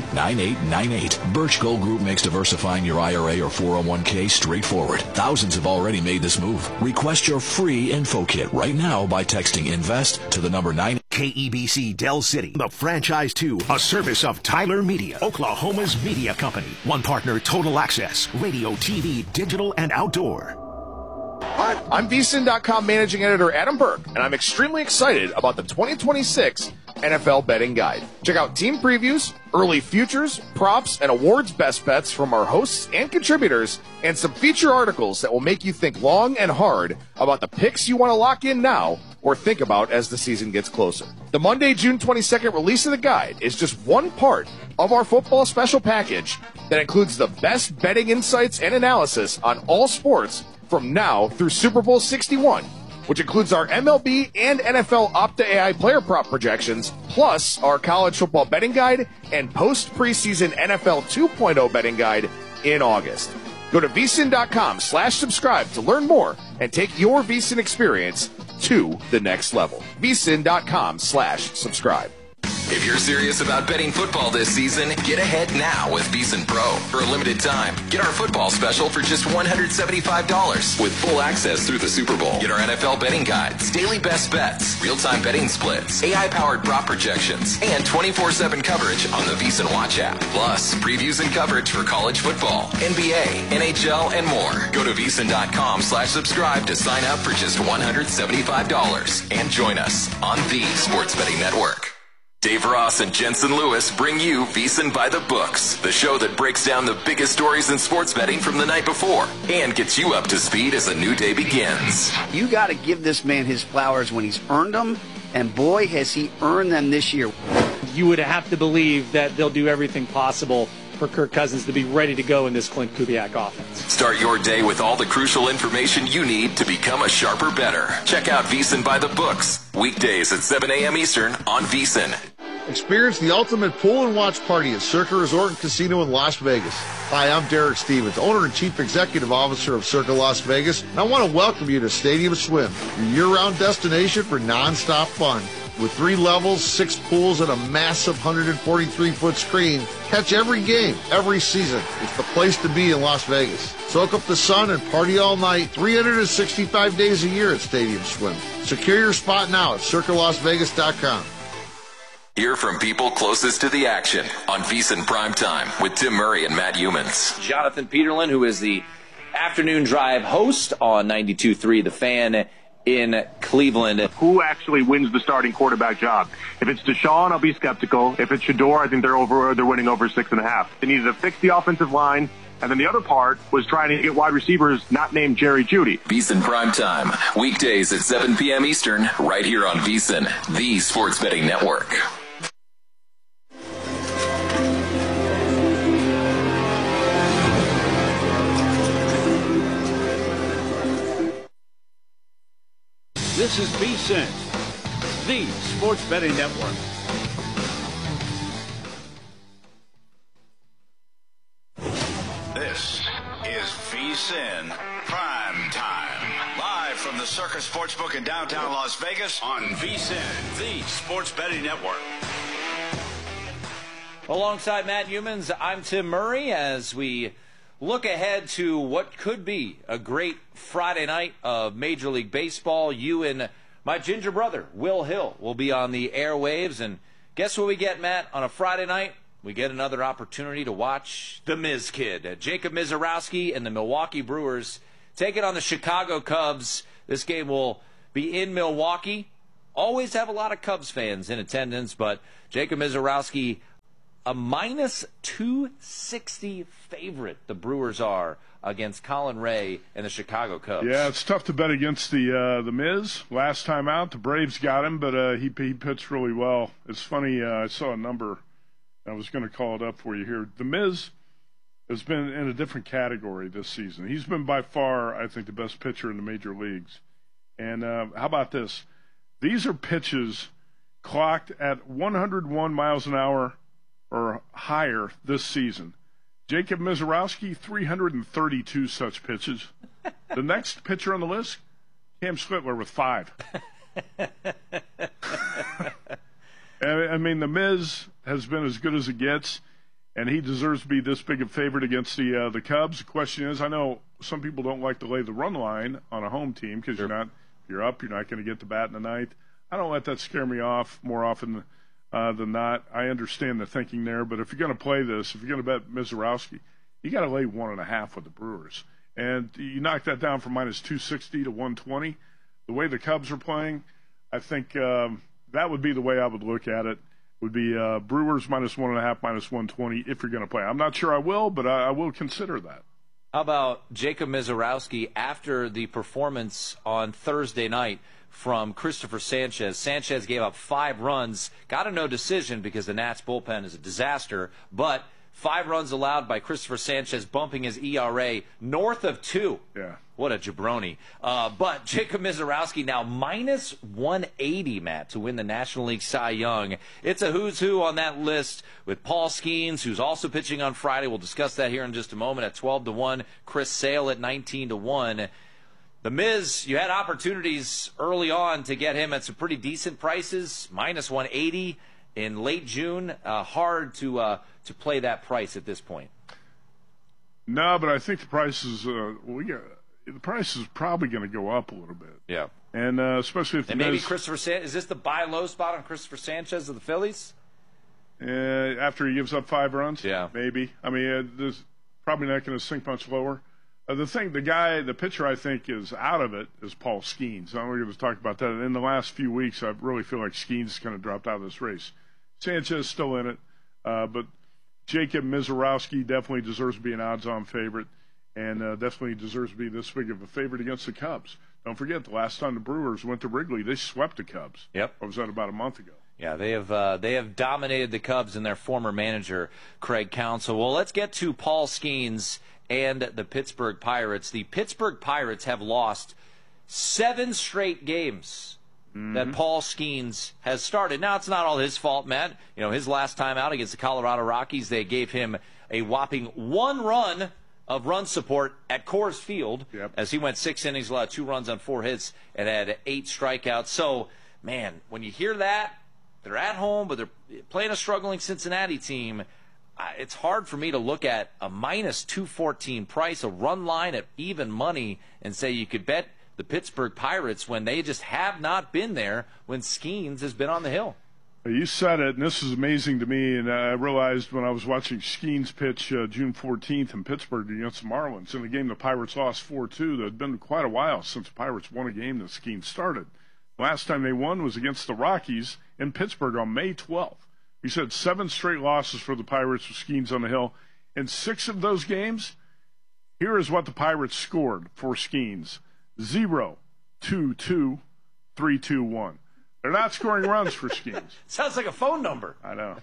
989898. Birch Gold Group makes diversifying your IRA or 401k straightforward. Thousands have already made this move. Request your free info kit right now by texting INVEST to the number 9. KEBC Del City, the Franchise 2, a service of Tyler Media, Oklahoma's media company. One partner, Total Access, radio, TV, digital, and outdoor. Hi, I'm VSiN.com managing editor Adam Burke, and I'm extremely excited about the 2026 NFL Betting Guide. Check out team previews, early futures, props, and awards best bets from our hosts and contributors, and some feature articles that will make you think long and hard about the picks you want to lock in now or think about as the season gets closer. The Monday, June 22nd release of the guide is just one part of our football special package that includes the best betting insights and analysis on all sports from now through Super Bowl 61, which includes our MLB and NFL Opta AI player prop projections, plus our college football betting guide and post-preseason NFL 2.0 betting guide in August. Go to vsin.com/subscribe to learn more and take your VSiN experience to the next level. vsin.com/subscribe. If you're serious about betting football this season, get ahead now with VSiN Pro. For a limited time, get our football special for just $175 with full access through the Super Bowl. Get our NFL betting guides, daily best bets, real-time betting splits, AI-powered prop projections, and 24/7 coverage on the VSiN Watch app. Plus, previews and coverage for college football, NBA, NHL, and more. Go to vsin.com/subscribe to sign up for just $175 and join us on the Sports Betting Network. Dave Ross and Jensen Lewis bring you VSiN by the Books, the show that breaks down the biggest stories in sports betting from the night before and gets you up to speed as a new day begins. You got to give this man his flowers when he's earned them, and boy, has he earned them this year. You would have to believe that they'll do everything possible for Kirk Cousins to be ready to go in this Clint Kubiak offense. Start your day with all the crucial information you need to become a sharper bettor. Check out VSiN by the Books, weekdays at 7 a.m. Eastern on VSiN. Experience the ultimate pool and watch party at Circa Resort and Casino in Las Vegas. Hi, I'm Derek Stevens, owner and chief executive officer of Circa Las Vegas, and I want to welcome you to Stadium Swim, your year-round destination for non-stop fun. With 3 levels, 6 pools, and a massive 143-foot screen, catch every game, every season. It's the place to be in Las Vegas. Soak up the sun and party all night, 365 days a year at Stadium Swim. Secure your spot now at CircaLasVegas.com. Hear from people closest to the action on VSiN Primetime with Tim Murray and Matt Humans. Jonathan Peterlin, who is the afternoon drive host on 92.3 The Fan in Cleveland. Who actually wins the starting quarterback job? If it's Deshaun, I'll be skeptical. If it's Shador, I think they're winning over 6.5. They needed to fix the offensive line. And then the other part was trying to get wide receivers not named Jerry Jeudy. VSiN Primetime, weekdays at 7 p.m. Eastern, right here on VSiN, the Sports Betting Network. This is VSiN, the Sports Betting Network. This is VSiN Prime Time. Live from the Circa Sportsbook in downtown Las Vegas on VSiN, the Sports Betting Network. Alongside Matt Humans, I'm Tim Murray as we look ahead to what could be a great Friday night of Major League Baseball. You and my ginger brother, Will Hill, will be on the airwaves. And guess what we get, Matt, on a Friday night? We get another opportunity to watch the Miz Kid. Jacob Misiorowski and the Milwaukee Brewers take it on the Chicago Cubs. This game will be in Milwaukee. Always have a lot of Cubs fans in attendance, but Jacob Misiorowski, a minus 260 favorite, the Brewers are against Colin Ray and the Chicago Cubs. Yeah, it's tough to bet against the Miz. Last time out, the Braves got him, but he pitched really well. It's funny, I saw a number. I was going to call it up for you here. The Miz has been in a different category this season. He's been by far, I think, the best pitcher in the major leagues. And how about this? These are pitches clocked at 101 miles an hour or higher this season. Jacob Misiorowski, 332 such pitches. The next pitcher on the list, Cam Slittler with 5. I mean, the Miz has been as good as it gets, and he deserves to be this big a favorite against the Cubs. The question is, I know some people don't like to lay the run line on a home team because you're up, you're not going to get the bat in the ninth. I don't let that scare me off more often than not. I understand the thinking there, but if you're going to play this, if you're going to bet Misiorowski, you got to lay 1.5 with the Brewers. And you knock that down from minus 260 to 120. The way the Cubs are playing, I think that would be the way I would look at it. Would be Brewers minus 1.5, minus 120 if you're going to play. I'm not sure I will, but I will consider that. How about Jacob Misiorowski after the performance on Thursday night from Christopher Sanchez? Sanchez gave up 5 runs, got a no decision because the Nats bullpen is a disaster, but 5 runs allowed by Christopher Sanchez, bumping his ERA north of 2. Yeah. What a jabroni. But Jacob Misiorowski now minus 180, Matt, to win the National League Cy Young. It's a who's who on that list with Paul Skeens, who's also pitching on Friday. We'll discuss that here in just a moment at 12-1. Chris Sale at 19-1. The Miz, you had opportunities early on to get him at some pretty decent prices, minus 180 in late June. Hard to play that price at this point. No, but I think the price is the price is probably going to go up a little bit. Yeah, and especially if maybe Christopher Sanchez, is this the buy low spot on Christopher Sanchez of the Phillies? After he gives up 5 runs, yeah, maybe. I mean, there's probably not going to sink much lower. The pitcher I think is out of it is Paul Skeens. I'm going to talk about that. In the last few weeks, I really feel like Skeens kind of dropped out of this race. Sanchez still in it, but Jacob Misiorowski definitely deserves to be an odds-on favorite, and definitely deserves to be this big of a favorite against the Cubs. Don't forget, the last time the Brewers went to Wrigley, they swept the Cubs. Yep. Or was that about a month ago? Yeah, they have dominated the Cubs and their former manager, Craig Counsell. Well, let's get to Paul Skeens and the Pittsburgh Pirates. The Pittsburgh Pirates have lost 7 straight games that Paul Skeens has started. Now, it's not all his fault, Matt. You know, his last time out against the Colorado Rockies, they gave him a whopping 1 run of run support at Coors Field as he went 6 innings, allowed 2 runs on 4 hits, and had 8 strikeouts. So, man, when you hear that, they're at home, but they're playing a struggling Cincinnati team. It's hard for me to look at a minus 214 price, a run line at even money, and say you could bet the Pittsburgh Pirates when they just have not been there when Skeens has been on the hill. You said it, and this is amazing to me, and I realized when I was watching Skeens pitch June 14th in Pittsburgh against the Marlins, in the game the Pirates lost 4-2. It had been quite a while since the Pirates won a game that Skeens started. Last time they won was against the Rockies in Pittsburgh on May 12th. He said 7 straight losses for the Pirates with Skeens on the hill. In 6 of those games, here is what the Pirates scored for Skeens. 0, 2, 2, 3, 2, 1. They're not scoring runs for Skeens. Sounds like a phone number. I know.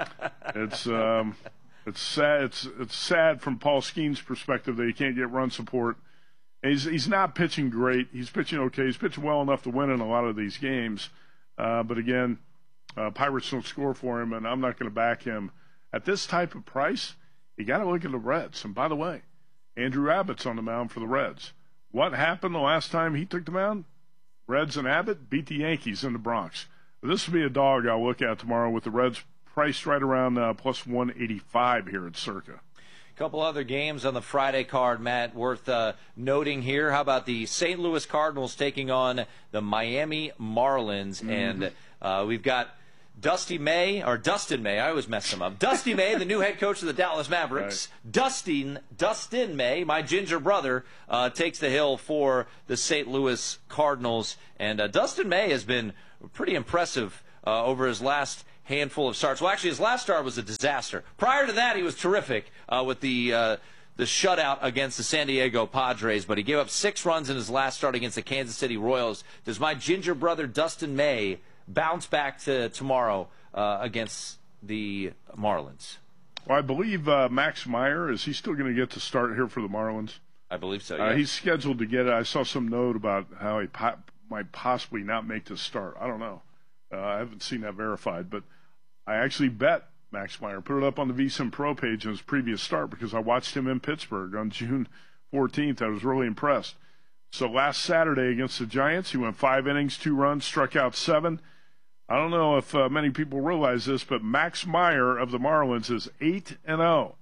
It's sad. It's sad from Paul Skeens' perspective that he can't get run support. He's not pitching great. He's pitching okay. He's pitching well enough to win in a lot of these games. But again, Pirates don't score for him, and I'm not going to back him. At this type of price, you got to look at the Reds. And by the way, Andrew Abbott's on the mound for the Reds. What happened the last time he took the mound? Reds and Abbott beat the Yankees in the Bronx. This will be a dog I'll look at tomorrow with the Reds priced right around plus 185 here at Circa. A couple other games on the Friday card, Matt, worth noting here. How about the St. Louis Cardinals taking on the Miami Marlins? And we've got Dustin May, I always mess him up. Dusty May, the new head coach of the Dallas Mavericks. Right. Dustin May, my ginger brother, takes the hill for the St. Louis Cardinals. And Dustin May has been pretty impressive over his last handful of starts. Well, actually, his last start was a disaster. Prior to that, he was terrific with the shutout against the San Diego Padres, but he gave up 6 runs in his last start against the Kansas City Royals. Does my ginger brother Dustin May bounce back to tomorrow against the Marlins? Well, I believe Max Meyer, is he still going to get to start here for the Marlins? I believe so, yeah. He's scheduled to get it. I saw some note about how he might possibly not make the start. I don't know. I haven't seen that verified, but I actually bet Max Meyer, put it up on the VSiN Pro page in his previous start because I watched him in Pittsburgh on June 14th. I was really impressed. So last Saturday against the Giants, he went 5 innings, 2 runs, struck out 7. I don't know if many people realize this, but Max Meyer of the Marlins is 8-0.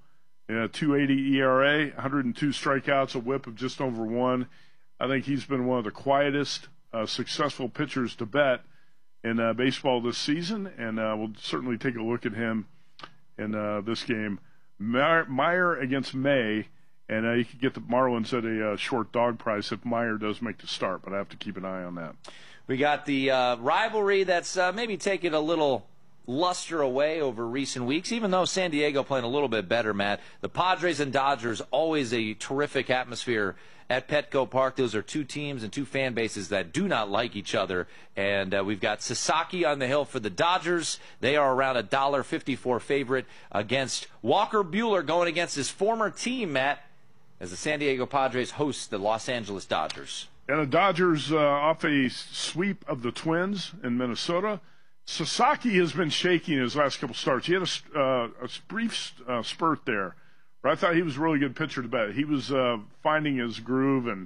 2.80 ERA, 102 strikeouts, a whip of just over 1. I think he's been one of the quietest, successful pitchers to bet in baseball this season, and we'll certainly take a look at him in this game. Meyer against May, and you could get the Marlins at a short dog price if Meyer does make the start, but I have to keep an eye on that. We got the rivalry that's maybe taken a little luster away over recent weeks, even though San Diego playing a little bit better, Matt. The Padres and Dodgers, always a terrific atmosphere at Petco Park. Those are 2 teams and 2 fan bases that do not like each other. And we've got Sasaki on the hill for the Dodgers. They are around a $1.54 favorite against Walker Buehler, going against his former team, Matt, as the San Diego Padres host the Los Angeles Dodgers. And the Dodgers off a sweep of the Twins in Minnesota. Sasaki has been shaky in his last couple starts. He had a brief spurt there, but I thought he was a really good pitcher to bet. He was finding his groove, and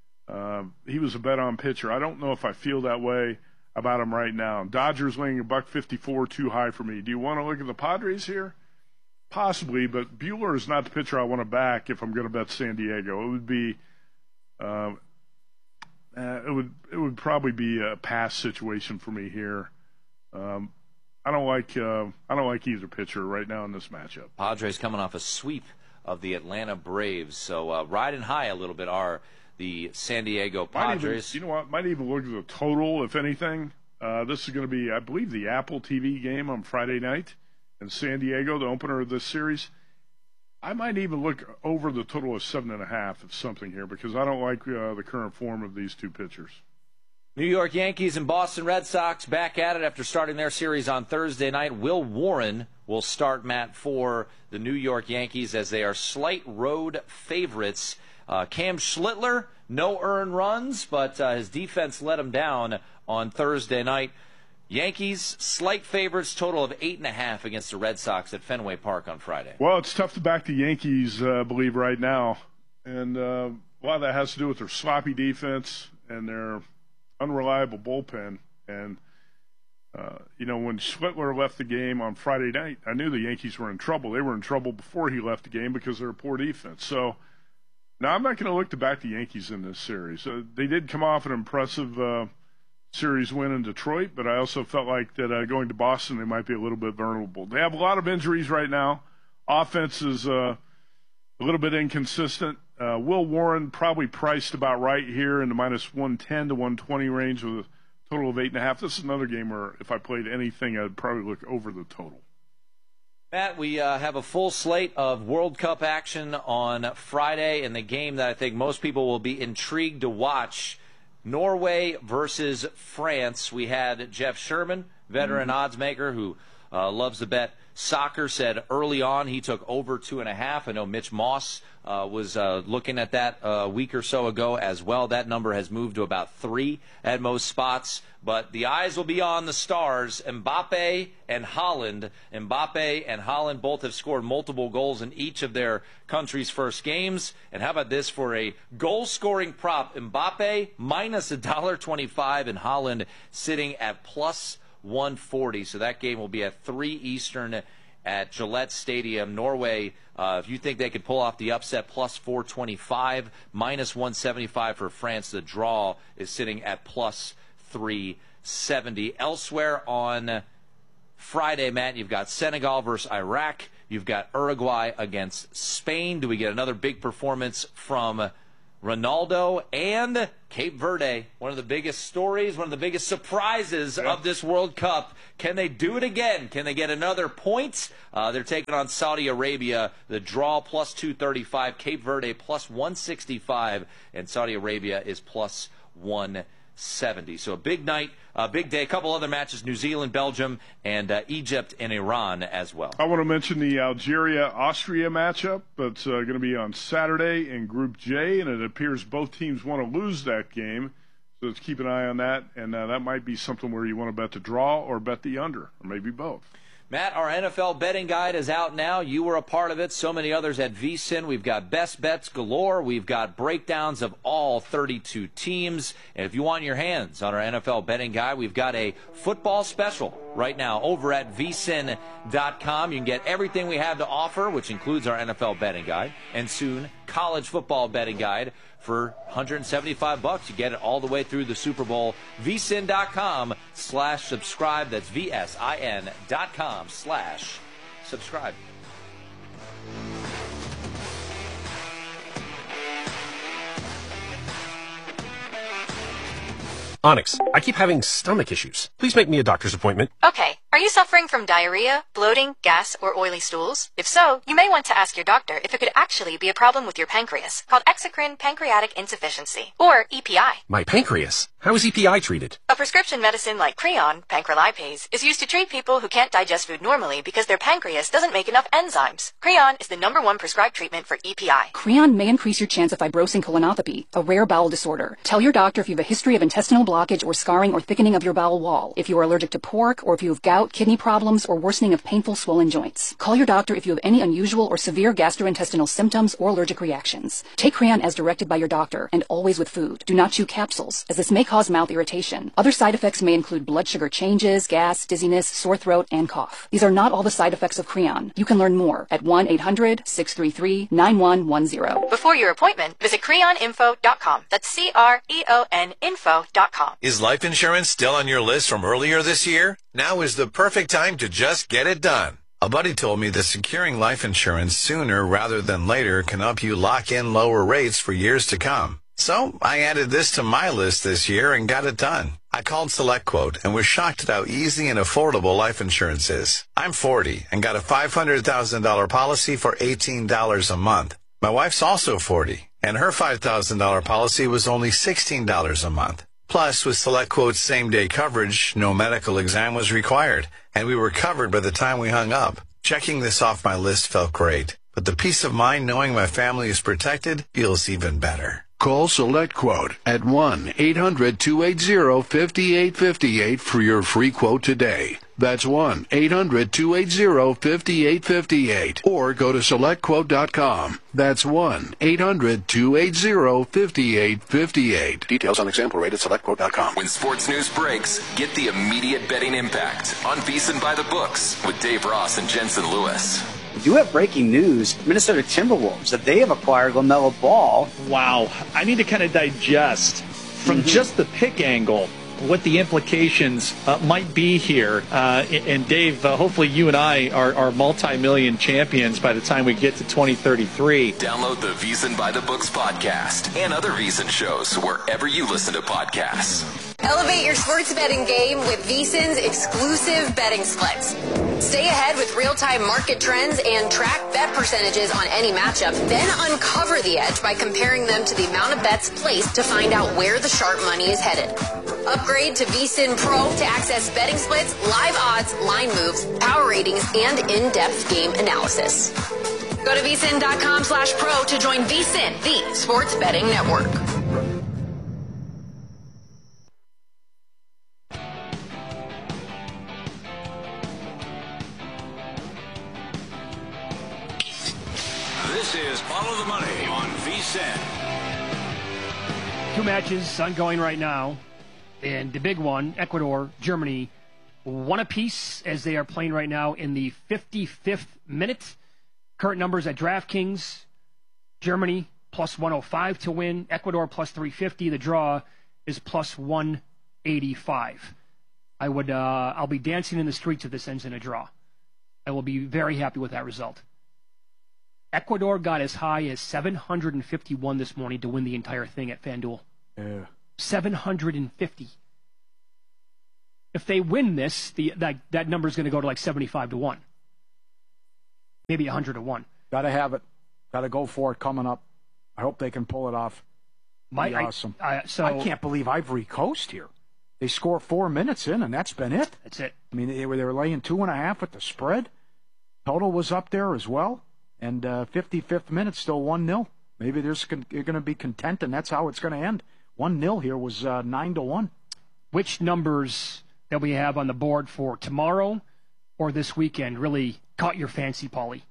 he was a bet-on pitcher. I don't know if I feel that way about him right now. Dodgers laying $1.54 too high for me. Do you want to look at the Padres here? Possibly, but Buehler is not the pitcher I want to back if I'm going to bet San Diego. It would be it would probably be a pass situation for me here. I don't like either pitcher right now in this matchup. Padres coming off a sweep of the Atlanta Braves, so riding high a little bit are the San Diego Padres. You know what? Might even look at the total, if anything. This is going to be, I believe, the Apple TV game on Friday night in San Diego, the opener of this series. I might even look over the total of 7.5 of something here because I don't like the current form of these 2 pitchers. New York Yankees and Boston Red Sox back at it after starting their series on Thursday night. Will Warren will start, Matt, for the New York Yankees as they are slight road favorites. Cam Schlittler, no earned runs, but his defense let him down on Thursday night. Yankees, slight favorites, total of 8.5 against the Red Sox at Fenway Park on Friday. Well, it's tough to back the Yankees, I believe, right now. And a lot of that has to do with their sloppy defense and their unreliable bullpen. And, when Schlittler left the game on Friday night, I knew the Yankees were in trouble. They were in trouble before he left the game because of their poor defense. So now I'm not going to look to back the Yankees in this series. They did come off an impressive series win in Detroit, but I also felt like that going to Boston, they might be a little bit vulnerable. They have a lot of injuries right now. Offense is a little bit inconsistent. Will Warren probably priced about right here in the minus 110 to 120 range with a total of 8.5. This is another game where if I played anything, I'd probably look over the total. Matt, we have a full slate of World Cup action on Friday, and the game that I think most people will be intrigued to watch, Norway versus France. We had Jeff Sherman, veteran oddsmaker who loves to bet soccer, said early on he took over 2.5. I know Mitch Moss was looking at that a week or so ago as well. That number has moved to about 3 at most spots. But the eyes will be on the stars, Mbappe and Haaland. Mbappe and Haaland both have scored multiple goals in each of their country's first games. And how about this for a goal-scoring prop? Mbappe minus $1.25 and Haaland sitting at plus 140. So that game will be at 3 Eastern at Gillette Stadium. Norway, if you think they could pull off the upset, plus 425, minus 175 for France. The draw is sitting at plus 370. Elsewhere on Friday, Matt, you've got Senegal versus Iraq. You've got Uruguay against Spain. Do we get another big performance from Ronaldo? And Cape Verde, one of the biggest stories, one of the biggest surprises of this World Cup. Can they do it again? Can they get another point? They're taking on Saudi Arabia. The draw plus 235, Cape Verde plus 165, and Saudi Arabia is plus 170. So a big night, a big day. A couple other matches, New Zealand, Belgium, and Egypt and Iran as well. I want to mention the Algeria-Austria matchup. That's going to be on Saturday in Group J, and it appears both teams want to lose that game. So let's keep an eye on that, and that might be something where you want to bet the draw or bet the under, or maybe both. Matt, our NFL betting guide is out now. You were a part of it. So many others at VSiN. We've got best bets galore. We've got breakdowns of all 32 teams. And if you want your hands on our NFL betting guide, we've got a football special right now over at vsin.com. You can get everything we have to offer, which includes our NFL betting guide, and soon college football betting guide for $175. You get it all the way through the Super Bowl. vsin.com/subscribe. That's vsin.com/subscribe. Onyx, I keep having stomach issues. Please make me a doctor's appointment. Okay. Are you suffering from diarrhea, bloating, gas, or oily stools? If so, you may want to ask your doctor if it could actually be a problem with your pancreas, called exocrine pancreatic insufficiency, or EPI. My pancreas? How is EPI treated? A prescription medicine like Creon, pancrelipase, is used to treat people who can't digest food normally because their pancreas doesn't make enough enzymes. Creon is the #1 prescribed treatment for EPI. Creon may increase your chance of fibrosing colonopathy, a rare bowel disorder. Tell your doctor if you have a history of intestinal blockage or scarring or thickening of your bowel wall, if you are allergic to pork, or if you have gout, kidney problems, or worsening of painful swollen joints. Call your doctor if you have any unusual or severe gastrointestinal symptoms or allergic reactions. Take Creon as directed by your doctor, and always with food. Do not chew capsules, as this may cause mouth irritation. Other side effects may include blood sugar changes, gas, dizziness, sore throat, and cough. These are not all the side effects of Creon. You can learn more at 1-800-633-9110. Before your appointment, visit creoninfo.com. That's CREON info.com. Is life insurance still on your list from earlier this year? Now is the perfect time to just get it done. A buddy told me that securing life insurance sooner rather than later can help you lock in lower rates for years to come. So I added this to my list this year and got it done. I called SelectQuote and was shocked at how easy and affordable life insurance is. I'm 40 and got a $500,000 policy for $18 a month. My wife's also 40, and her $5,000 policy was only $16 a month. Plus, with SelectQuote's same-day coverage, no medical exam was required, and we were covered by the time we hung up. Checking this off my list felt great, but the peace of mind knowing my family is protected feels even better. Call SelectQuote at 1-800-280-5858 for your free quote today. That's 1-800-280-5858. Or go to SelectQuote.com. That's 1-800-280-5858. Details on example rate at SelectQuote.com. When sports news breaks, get the immediate betting impact on VSiN by the Books with Dave Ross and Jensen Lewis. We do have breaking news. Minnesota Timberwolves, that they have acquired LaMelo Ball. Wow. I need to kind of digest from just the pick angle what the implications might be here. And Dave, hopefully you and I are multi-million champions by the time we get to 2033. Download the VSiN by the Books podcast and other VSiN shows wherever you listen to podcasts. Elevate your sports betting game with VSiN's exclusive betting splits. Stay ahead with real-time market trends and track bet percentages on any matchup. Then uncover the edge by comparing them to the amount of bets placed to find out where the sharp money is headed. Upgrade to VSiN Pro to access betting splits, live odds, line moves, power ratings, and in-depth game analysis. Go to vsin.com/pro to join VSiN, the sports betting network. This is Follow the Money on VSiN. 2 matches ongoing right now. And the big one, Ecuador, Germany, one apiece as they are playing right now in the 55th minute. Current numbers at DraftKings: Germany plus 105 to win, Ecuador plus 350. The draw is plus 185. I'll be dancing in the streets if this ends in a draw. I will be very happy with that result. Ecuador got as high as 751 this morning to win the entire thing at FanDuel. Yeah. 750. If they win this, that number is going to go to like 75 to 1. Maybe 100 to 1. Got to have it. Got to go for it coming up. I hope they can pull it off. Awesome. I can't believe Ivory Coast here. They score 4 minutes in, and that's been it. That's it. I mean, they were laying 2.5 at the spread. Total was up there as well. And 55th minute, still 1-0. Maybe you're going to be content, and that's how it's going to end. 1-0 here was 9 to 1. Which numbers that we have on the board for tomorrow or this weekend really caught your fancy, Paulie?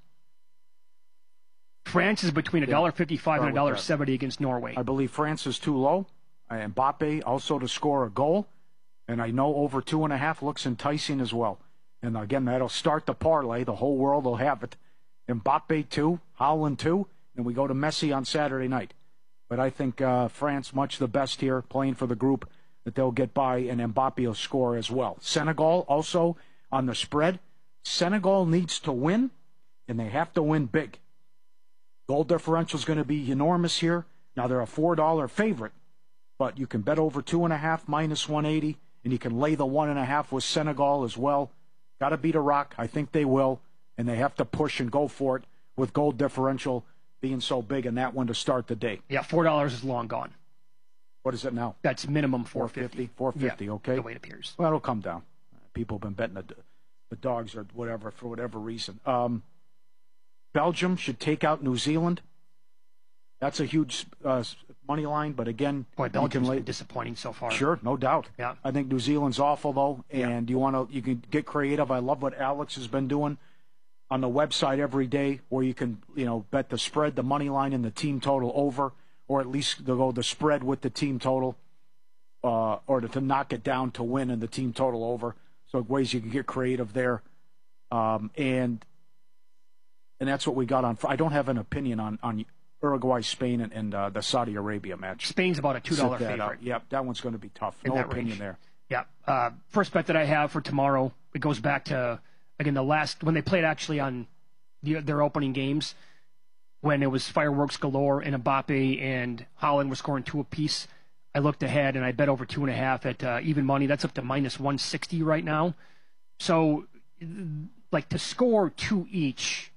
France is between $1.55 and $1.70 against Norway. I believe France is too low. Mbappe also to score a goal. And I know over 2.5 looks enticing as well. And again, that'll start the parlay. The whole world will have it. Mbappe 2, Haaland 2, and we go to Messi on Saturday night. But I think France much the best here, playing for the group that they'll get by, and Mbappe will score as well. Senegal also on the spread. Senegal needs to win, and they have to win big. Goal differential is going to be enormous here. Now, they're a $4 favorite, but you can bet over 2.5 minus 180, and you can lay the 1.5 with Senegal as well. Got to beat Iraq. I think they will, and they have to push and go for it with goal differential being so big in that one to start the day. Yeah, $4 is long gone. What is it now? That's minimum $4.50. $4.50, yeah, okay. The way it appears. Well, it'll come down. People have been betting the dogs or whatever for whatever reason. Belgium should take out New Zealand. That's a huge money line, but again, boy, Belgium's been disappointing so far. Sure, no doubt. Yeah. I think New Zealand's awful though, and you can get creative. I love what Alex has been doing on the website every day, where you can bet the spread, the money line, and the team total over, or at least go the spread with the team total, or to knock it down to win and the team total over. So ways you can get creative there, and that's what we got on. I don't have an opinion on Uruguay, Spain, and the Saudi Arabia match. Spain's about a $2 favorite. Yep, that one's going to be tough. In no that opinion range. there. Yeah. First bet that I have for tomorrow, it goes back to, again, when they played actually on their opening games, when it was fireworks galore and Mbappe and Haaland were scoring 2 apiece. I looked ahead and I bet over 2.5 at even money. That's up to minus 160 right now. So, like, to score 2 each,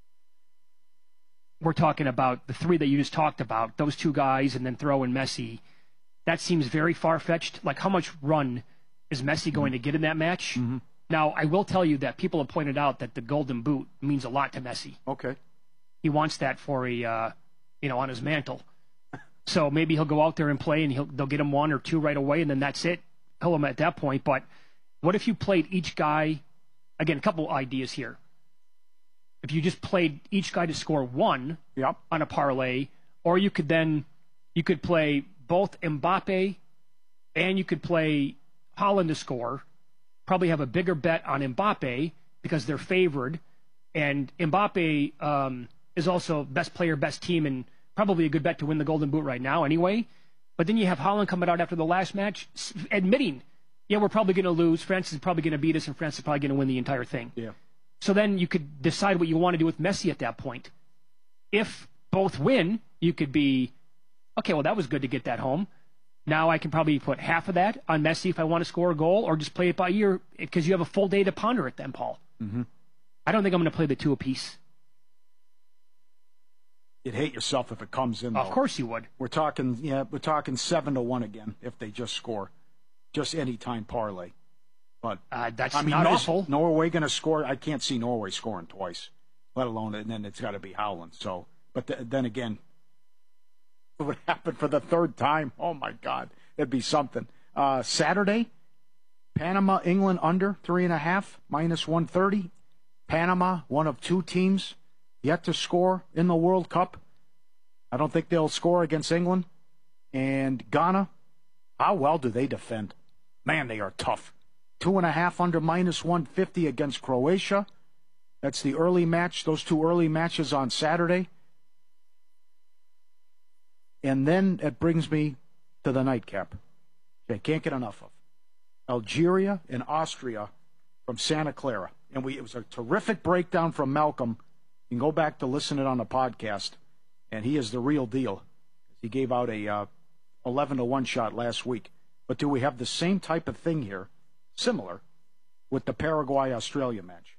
we're talking about the 3 that you just talked about, those 2 guys, and then throw in Messi. That seems very far-fetched. Like, how much run is Messi going to get in that match? Mm-hmm. Now, I will tell you that people have pointed out that the Golden Boot means a lot to Messi. Okay. He wants that for on his mantle. So maybe he'll go out there and play, and they'll get him 1 or 2 right away, and then that's it. Kill him at that point. But what if you played each guy? Again, a couple ideas here. If you just played each guy to score 1 on a parlay, or you could play both Mbappe and you could play Haaland to score. Probably have a bigger bet on Mbappe because they're favored, and Mbappe is also best player, best team, and probably a good bet to win the Golden Boot right now anyway. But then you have Haaland coming out after the last match admitting, we're probably going to lose. France is probably going to beat us, and France is probably going to win the entire thing. Yeah. So then you could decide what you want to do with Messi at that point. If both win, you could be, okay, well, that was good to get that home. Now I can probably put half of that on Messi if I want to score a goal, or just play it by ear because you have a full day to ponder it then, Paul. Mm-hmm. I don't think I'm going to play the 2 apiece. You'd hate yourself if it comes in, though. Of course you would. We're talking 7 to 1 again if they just score. Just any time parlay. But that's not awful. Is Norway going to score? I can't see Norway scoring twice, let alone, and then it's got to be Haaland. So, but then again, it would happen for the 3rd time. Oh my God, it'd be something. Saturday, Panama, England under 3.5 minus 130. Panama, one of 2 teams yet to score in the World Cup. I don't think they'll score against England. And Ghana, how well do they defend? Man, they are tough. 2.5 under minus 150 against Croatia. That's the early match, those two early matches on Saturday. And then it brings me to the nightcap. I can't get enough of. Algeria and Austria from Santa Clara. And it was a terrific breakdown from Malcolm. You can go back to listen it on the podcast. And he is the real deal. He gave out a 11-1 shot last week. But do we have the same type of thing here, similar, with the Paraguay-Australia match?